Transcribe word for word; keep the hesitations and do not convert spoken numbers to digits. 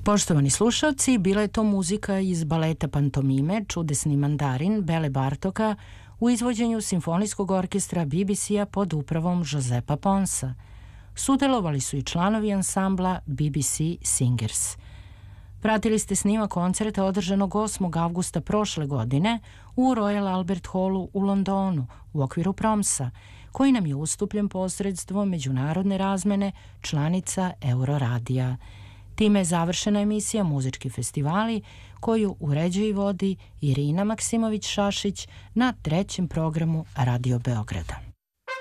Poštovani slušalci, bila je to muzika iz baleta Pantomime Čudesni mandarin Bele Bartoka u izvođenju Simfonijskog orkestra B B C-a pod upravom Josepa Ponsa. Sudelovali su i članovi ansambla B B C Singers. Pratili ste snima koncerta održanog osmog avgusta prošle godine u Royal Albert Hallu u Londonu u okviru Promsa, koji nam je ustupljen posredstvom međunarodne razmene članica Euroradija. Time je završena emisija Muzički festivali koju uređuje i vodi Irina Maksimović-Šašić na trećem programu Radio Beograda.